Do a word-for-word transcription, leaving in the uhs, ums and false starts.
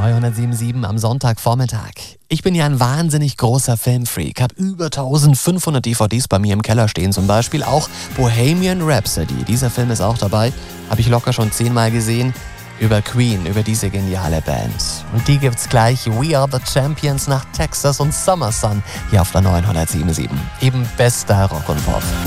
neunhundertsiebenundsiebzig am Sonntagvormittag. Ich bin ja ein wahnsinnig großer Filmfreak, habe über eintausendfünfhundert D V Ds bei mir im Keller stehen, zum Beispiel auch Bohemian Rhapsody. Dieser Film ist auch dabei, habe ich locker schon zehnmal gesehen. Über Queen, über diese geniale Band. Und die gibt's gleich, We Are The Champions, nach Texas und Summer Sun hier auf der neunhundertsiebenundsiebzig. Eben bester Rock und Pop.